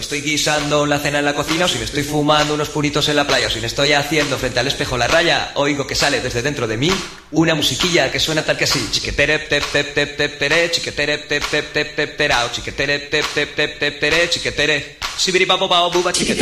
estoy guisando la cena en la cocina, o si me estoy fumando unos puritos en la playa, o si me estoy haciendo frente al espejo la raya, oigo que sale desde dentro de mí una musiquilla que suena tal que así: chiquetere tep tep tep tep tere, chiquetere tep tep tep tep terao, chiquetere tep tep tep tep tere, chiquetere sibiri papo pao buba chiquetere.